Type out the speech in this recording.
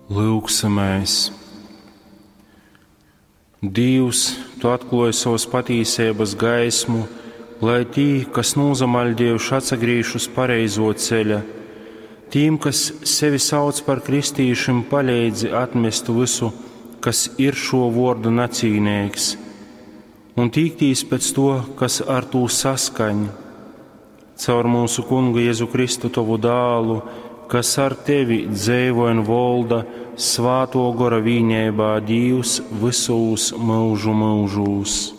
Lūgsamais. Dievs, Tu atklāji savas patīsības gaismu, lai tī, kas nūzamaļdiejuši atsagrīž uz pareizo ceļa, tīm, kas sevi sauc par kristīšiem, palīdzi atmest visu, kas ir šo vārdu nacīnīgs, un tīktīs pēc to, kas ar to saskaņ. Caur mūsu Kungu Jēzu Kristu, Tavu dālu, kas ar Tevi dzēvo un volda, svāto gora vīņēbā Dievs visos mūžu mūžūs.